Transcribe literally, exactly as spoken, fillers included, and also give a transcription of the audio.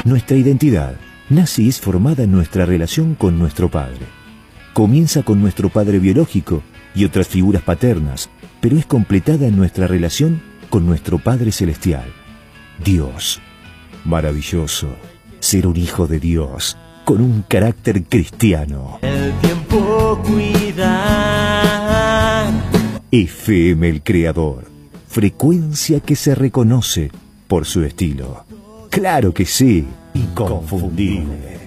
Nuestra identidad nace y es formada en nuestra relación con nuestro Padre. Comienza con nuestro Padre biológico y otras figuras paternas, pero es completada en nuestra relación con nuestro Padre celestial, Dios. Maravilloso ser un hijo de Dios con un carácter cristiano. El tiempo cuidar. F M El Creador, frecuencia que se reconoce por su estilo. Claro que sí, inconfundible.